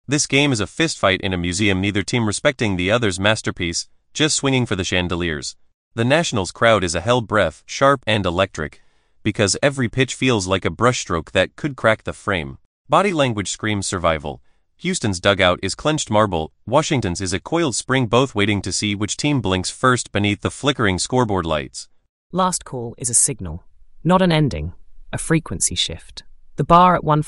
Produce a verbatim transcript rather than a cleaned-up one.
This game is a fistfight in a museum, neither team respecting the other's masterpiece, just swinging for the chandeliers. The Nationals crowd is a hell breath, sharp and electric, because every pitch feels like a brushstroke that could crack the frame. Body language screams survival. Houston's dugout is clenched marble, Washington's is a coiled spring, both waiting to see which team blinks first beneath the flickering scoreboard lights. Last call is a signal, not an ending, a frequency shift. The bar at one